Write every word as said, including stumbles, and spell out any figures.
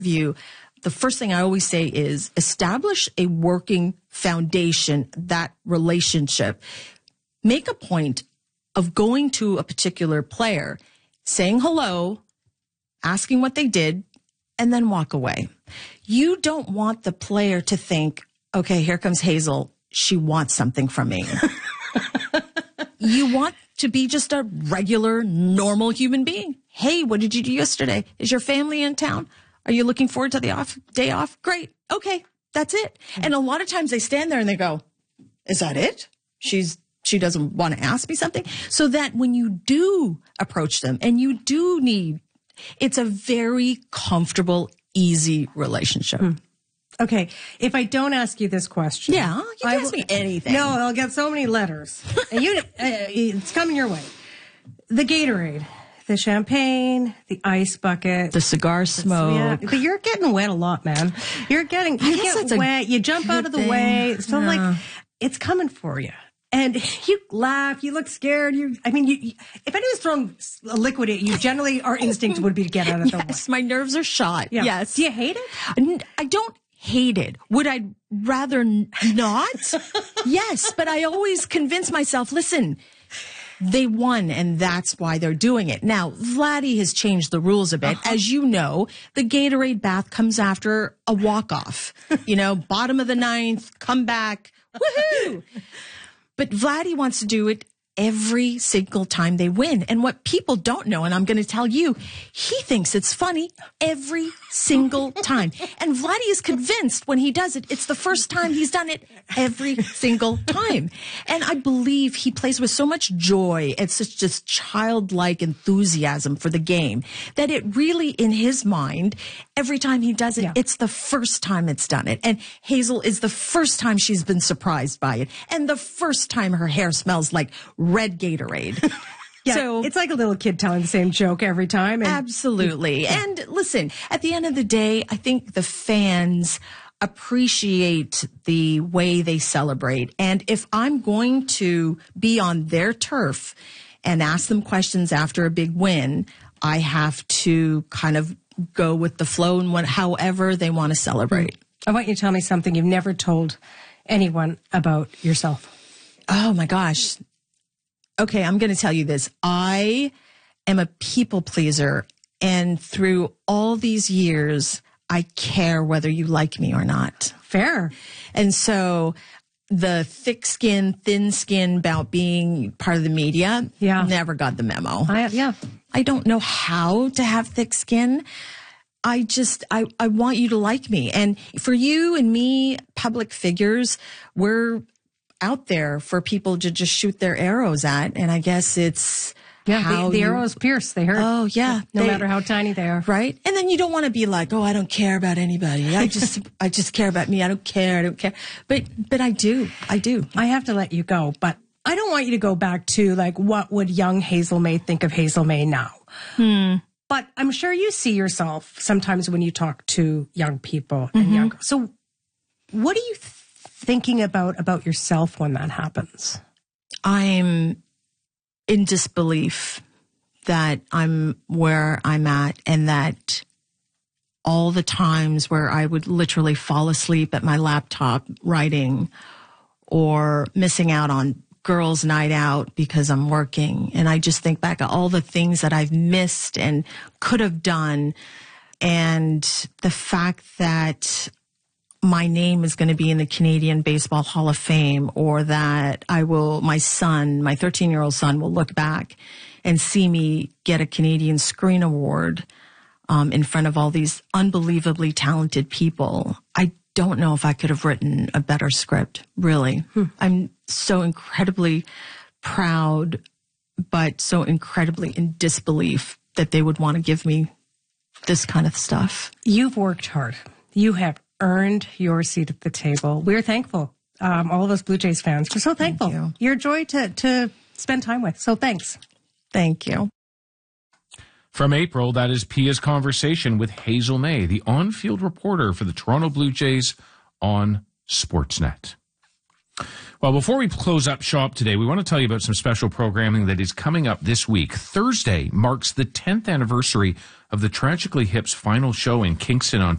view, the first thing I always say is establish a working foundation, that relationship. Make a point of going to a particular player, saying hello, asking what they did, and then walk away. You don't want the player to think, okay, here comes Hazel. She wants something from me. You want to be just a regular, normal human being. Hey, what did you do yesterday? Is your family in town? Are you looking forward to the off day off? Great. Okay. That's it. And a lot of times they stand there and they go, is that it? She's, she doesn't want to ask me something. So that when you do approach them and you do need, it's a very comfortable, easy relationship. Hmm. Okay, if I don't ask you this question. Yeah, you can ask me anything. No, I'll get so many letters. And you, uh, it's coming your way. The Gatorade, the champagne, the ice bucket. The cigar smoke. Yeah, but you're getting wet a lot, man. You're getting, you get wet, you jump out of the thing. way. So yeah. like, it's coming for you. And you laugh, you look scared. You, I mean, you, you, if anyone's throwing a liquid at you, generally our instinct would be to get out of the way. Yes, my nerves are shot. Yeah. Yes. Do you hate it? I don't hate it. Would I rather not? Yes, but I always convince myself, listen, they won and that's why they're doing it. Now, Vladdy has changed the rules a bit. Uh-huh. As you know, the Gatorade bath comes after a walk-off. You know, bottom of the ninth, come back, woohoo! But Vladdy wants to do it every single time they win. And what people don't know, and I'm going to tell you, he thinks it's funny every single time. And Vladdy is convinced when he does it, it's the first time he's done it every single time. And I believe he plays with so much joy and such just childlike enthusiasm for the game that it really, in his mind, every time he does it, yeah. it's the first time it's done it. And Hazel is the first time she's been surprised by it. And the first time her hair smells like red Gatorade. Yeah, so it's like a little kid telling the same joke every time. And absolutely. Yeah. And listen, at the end of the day, I think the fans appreciate the way they celebrate. And if I'm going to be on their turf and ask them questions after a big win, I have to kind of go with the flow and what, however they want to celebrate. I want you to tell me something you've never told anyone about yourself. Oh my gosh. Okay, I'm going to tell you this. I am a people pleaser, and through all these years, I care whether you like me or not. Fair. And so the thick skin, thin skin about being part of the media, yeah. never got the memo. I, yeah. I don't know how to have thick skin. I just, I, I want you to like me. And for you and me, public figures, we're out there for people to just shoot their arrows at. And I guess it's yeah, how the, the you, arrows pierce. They hurt. Oh, yeah. No they, matter how tiny they are. Right? And then you don't want to be like, oh, I don't care about anybody. I just, I just care about me. I don't care. I don't care. But, but I do. I do. I have to let you go. But I don't want you to go back to like, what would young Hazel May think of Hazel May now? Hmm. But I'm sure you see yourself sometimes when you talk to young people and mm-hmm. young. So what are you th- thinking about, about yourself when that happens? I'm in disbelief that I'm where I'm at, and that all the times where I would literally fall asleep at my laptop writing, or missing out on girls' night out because I'm working. And I just think back at all the things that I've missed and could have done. And the fact that my name is going to be in the Canadian Baseball Hall of Fame, or that I will, my son, my thirteen-year-old son will look back and see me get a Canadian Screen Award um, in front of all these unbelievably talented people. I don't know if I could have written a better script, really. Hmm. I'm so incredibly proud, but so incredibly in disbelief that they would want to give me this kind of stuff. You've worked hard. You have earned your seat at the table. We're thankful. Um, all of us Blue Jays fans, we're so thankful. Thank you. You're a joy to, to spend time with. So thanks. Thank you. From April, that is Pia's conversation with Hazel May, the on-field reporter for the Toronto Blue Jays on Sportsnet. Well, before we close up shop today, we want to tell you about some special programming that is coming up this week. Thursday marks the tenth anniversary of the Tragically Hip's final show in Kingston, Ontario.